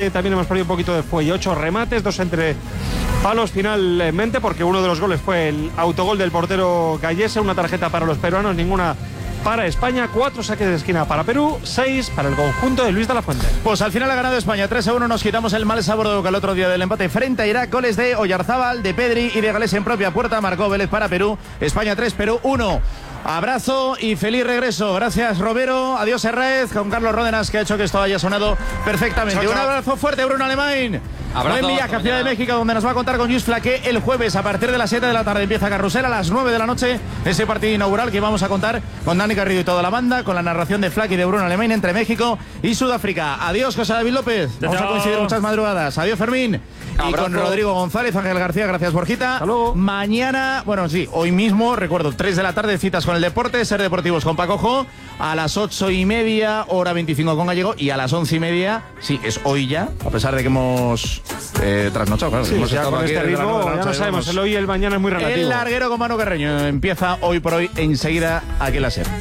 que también hemos perdido un poquito de fuelle. 8 remates, 2 entre palos finalmente, porque uno de los goles fue el autogol del portero Gallese, una tarjeta para los peruanos, ninguna para España, 4 saques de esquina para Perú, 6 para el conjunto de Luis de la Fuente. Pues al final ha ganado España 3-1, nos quitamos el mal sabor de boca el otro día del empate frente a Irak. Goles de Oyarzábal, de Pedri y de Gales en propia puerta. Marcó Vélez para Perú. España 3, Perú 1. Abrazo y feliz regreso. Gracias, Robero. Adiós, Herrez, con Carlos Ródenas, que ha hecho que esto haya sonado perfectamente. Chao, chao. Un abrazo fuerte, Bruno Alemán. Abrazo, Buen viaje a Ciudad de México, donde nos va a contar con Luis Flaqué el jueves a partir de las 7 de la tarde. Empieza Carrusel a las 9 de la noche. Ese partido inaugural que vamos a contar con Dani Garrido y toda la banda, con la narración de Flaqué y de Bruno Alemán entre México y Sudáfrica. Adiós, José David López. Vamos a coincidir muchas madrugadas. Adiós, Fermín. Y con Rodrigo González, Ángel García, gracias, Borjita. Mañana, bueno, sí, hoy mismo, recuerdo, 3 de la tarde, citas con el deporte, Ser Deportivos con Paco Jo, a las 8:30, hora 25 con Gallego, y a las 11:30, sí, es hoy ya, a pesar de que hemos trasnochado, claro. Sí, hemos ya estado con aquí este desde las ritmo, 9 de la ya noche, no sabemos, vamos. el hoy y el mañana es muy relativo. El larguero con Manu Carreño empieza hoy por hoy enseguida aquí en la SER.